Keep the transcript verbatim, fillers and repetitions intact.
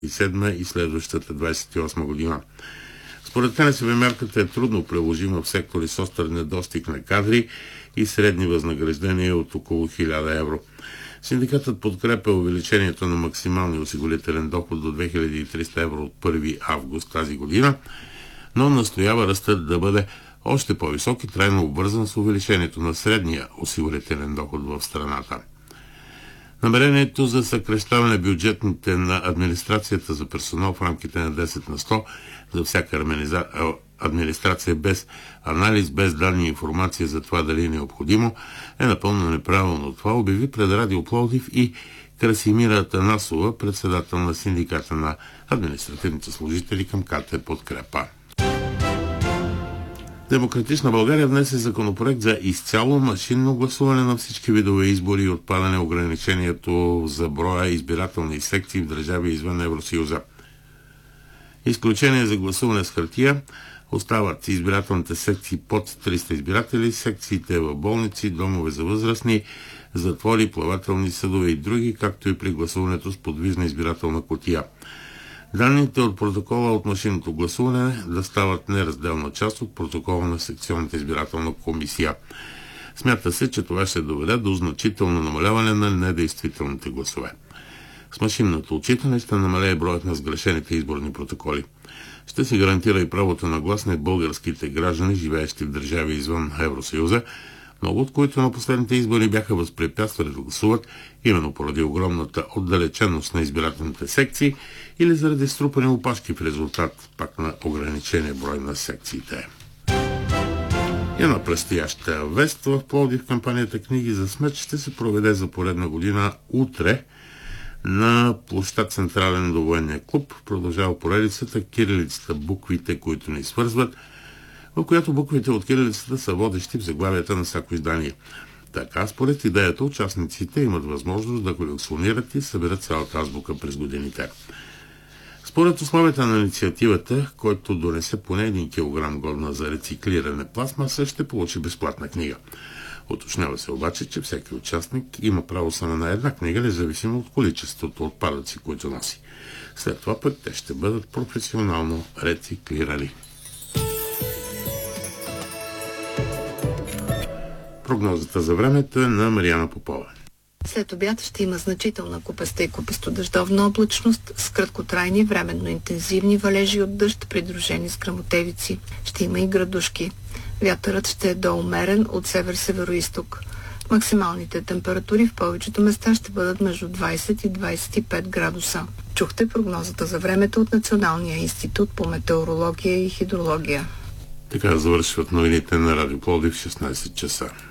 и седма и следващата двадесет и осма година. Според КНСБ мярката е трудно приложима в сектори с остър недостиг на кадри и средни възнаграждения от около хиляда евро. Синдикатът подкрепя увеличението на максималния осигурителен доход до две хиляди и триста евро от първи август тази година, но настоява ръстът да бъде още по-висок и трайно обвързан с увеличението на средния осигурителен доход в страната. Намерението за съкращаване бюджетните на администрацията за персонал в рамките на десет на сто за всяка администрация без анализ, без данни и информация за това дали е необходимо, е напълно неправилно. Това обяви пред Радио Пловдив и Красимира Атанасова, председател на синдиката на административните служители към КТ Подкрепа. Демократична България внесе законопроект за изцяло машинно гласуване на всички видове избори и отпадане ограничението за броя избирателни секции в държави извън Евросъюза. Изключение за гласуване с хартия остават избирателните секции под триста избиратели, секциите в болници, домове за възрастни, затвори, плавателни съдове и други, както и при гласуването с подвижна избирателна кутия. Данните от протокола от машинното гласуване да стават неразделна част от протокола на секционната избирателна комисия. Смята се, че това ще доведе до значително намаляване на недействителните гласове. С машинното отчитане ще намалее броят на сгрешените изборни протоколи. Ще се гарантира и правото на глас на българските граждани, живеещи в държави извън Евросъюза, много от които на последните избори бяха възпрепятствали да гласуват, именно поради огромната отдалеченост на избирателните секции или заради струпани опашки в резултат пак на ограничения брой на секциите. И на предстояща вест в Пловдив кампанията Книги за смет ще се проведе за поредна година утре на площад Централен до военния клуб. Продължава поредицата Кирилицата, буквите, които ни свързват, в която буквите от кирилицата са водещи в заглавията на всяко издание. Така, според идеята, участниците имат възможност да колекционират и съберат цялата азбука през годините. Според условията на инициативата, който донесе поне един килограм годна за рециклиране пластмаса, ще получи безплатна книга. Уточнява се обаче, че всеки участник има право само на една книга, независимо от количеството отпадъци, които носи. След това пък те ще бъдат професионално рециклирани. Прогнозата за времето е на Мариана Попова. След обяд ще има значителна купеста и купесто-дъждовна облачност с краткотрайни, временно интензивни валежи от дъжд, придружени с гръмотевици. Ще има и градушки. Вятърът ще е доумерен от север-североизток. Максималните температури в повечето места ще бъдат между двадесет и двадесет и пет градуса. Чухте прогнозата за времето от Националния институт по метеорология и хидрология. Така завършват новините на Радио Пловдив в шестнадесет часа.